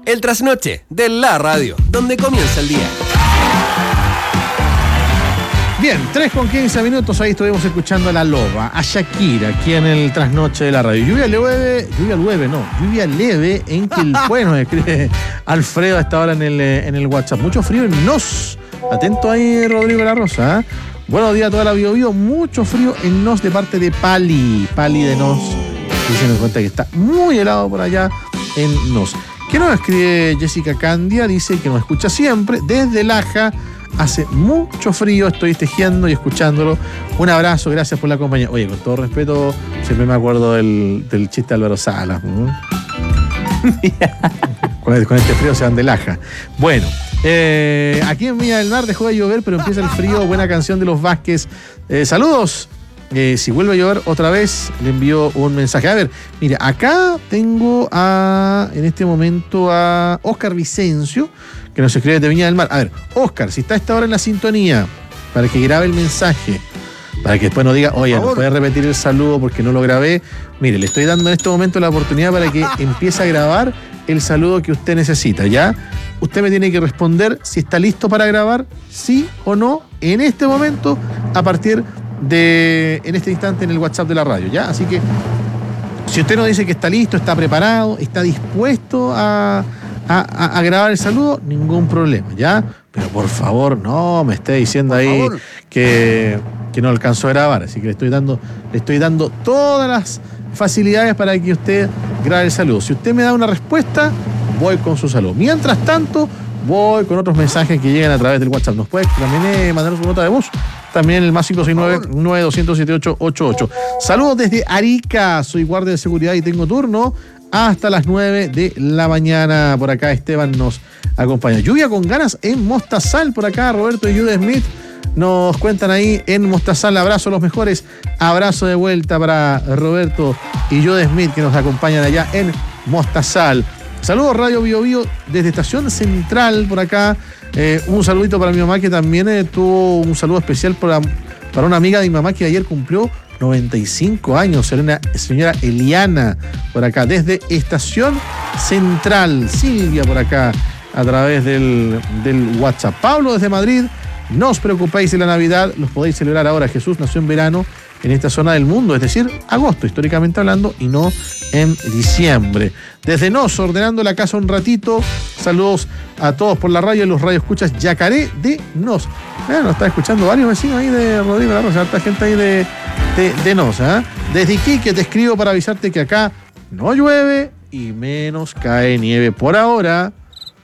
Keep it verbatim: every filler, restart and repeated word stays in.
El trasnoche de la radio, donde comienza el día. Bien, tres con quince minutos, ahí estuvimos escuchando a La Loba, a Shakira, aquí en el trasnoche de la radio. Lluvia leve, lluvia leve, no, lluvia leve en Quilpué, nos escribe Alfredo a esta hora en el, en el WhatsApp. Mucho frío en Nos. Atento ahí, Rodrigo La Rosa. ¿eh? Buenos días a toda la Bio Bio. Mucho frío en Nos de parte de Pali. Pali de Nos. Y se nos cuenta que está muy helado por allá en Nos. ¿Qué nos escribe Jessica Candia? Dice que nos escucha siempre desde Laja. Hace mucho frío, estoy tejiendo y escuchándolo. Un abrazo, gracias por la compañía. Oye, con todo respeto, siempre me acuerdo del, del chiste de Álvaro Salas. ¿Mm? con, con este frío se van de Laja. Bueno, eh, aquí en Villa del Mar dejó de llover, pero empieza el frío. Buena canción de los Vázquez. Eh, saludos. Eh, si vuelve a llover otra vez, le envío un mensaje. A ver, mire, acá tengo a, en este momento a Oscar Vicencio, que nos escribe de Viña del Mar. A ver, Oscar, si está a esta hora en la sintonía, para que grabe el mensaje, para que después no diga, oye, no puede repetir el saludo porque no lo grabé. Mire, le estoy dando en este momento la oportunidad para que empiece a grabar el saludo que usted necesita, ¿ya? Usted me tiene que responder si está listo para grabar, sí o no, en este momento, a partir de, en este instante, en el WhatsApp de la radio, ¿ya? Así que, si usted nos dice que está listo, está preparado, está dispuesto a... A, a, a grabar el saludo, ningún problema, ¿ya? Pero por favor, no me esté diciendo por ahí que, que no alcanzó a grabar. Así que le estoy dando, le estoy dando todas las facilidades para que usted grabe el saludo. Si usted me da una respuesta, voy con su saludo. Mientras tanto, voy con otros mensajes que llegan a través del WhatsApp. Nos puede también mandar su nota de voz. También el más cinco seis nueve, nueve dos cero siete ocho ocho ocho. Saludos desde Arica. Soy guardia de seguridad y tengo turno hasta las nueve de la mañana. Por acá Esteban nos acompaña. Lluvia con ganas en Mostazal. Por acá Roberto y Jude Smith nos cuentan ahí en Mostazal. Abrazo a los mejores. Abrazo de vuelta para Roberto y Jude Smith que nos acompañan allá en Mostazal. Saludos Radio Bio Bio desde Estación Central por acá. Eh, un saludito para mi mamá que también eh, tuvo un saludo especial para, para una amiga de mi mamá que ayer cumplió noventa y cinco años, señora, señora Eliana, por acá, desde Estación Central. Silvia, por acá, a través del, del WhatsApp. Pablo, desde Madrid, no os preocupéis de la Navidad, los podéis celebrar ahora. Jesús nació en verano en esta zona del mundo, es decir, agosto, históricamente hablando, y no en diciembre. Desde Nos, ordenando la casa un ratito. Saludos a todos por la radio y los radioescuchas Yacaré de Nos. Eh, nos está escuchando varios vecinos ahí de Rodrigo La Rosa, harta gente ahí de, de, de Nos. ¿eh? Desde Iquique te escribo para avisarte que acá no llueve y menos cae nieve por ahora.